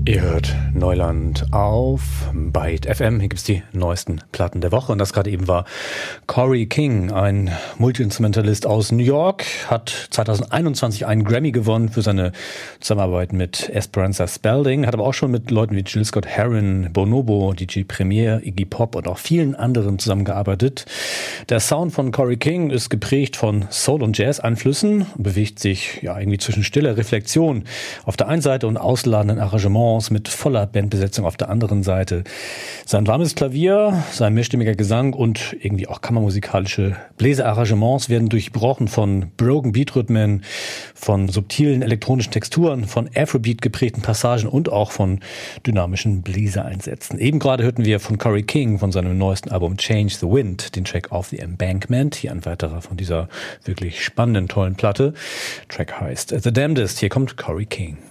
Ihr hört Neuland auf Byte FM. Hier gibt's die neuesten Platten der Woche. Und das gerade eben war Corey King, ein Multi-Instrumentalist aus New York, hat 2021 einen Grammy gewonnen für seine Zusammenarbeit mit Esperanza Spalding, hat aber auch schon mit Leuten wie Jill Scott Heron, Bonobo, DJ Premier, Iggy Pop und auch vielen anderen zusammengearbeitet. Der Sound von Corey King ist geprägt von Soul- und Jazz-Einflüssen und bewegt sich ja irgendwie zwischen stiller Reflexion auf der einen Seite und ausladenden Arrangements mit voller Bandbesetzung auf der anderen Seite. Sein warmes Klavier, sein mehrstimmiger Gesang und irgendwie auch kammermusikalische Bläserarrangements werden durchbrochen von Broken Beat-Rhythmen, von subtilen elektronischen Texturen, von Afrobeat geprägten Passagen und auch von dynamischen Bläsereinsätzen. Eben gerade hörten wir von Corey King von seinem neuesten Album Change the Wind den Track Off the Embankment. Hier ein weiterer von dieser wirklich spannenden, tollen Platte. Track heißt The Damnedest. Hier kommt Corey King.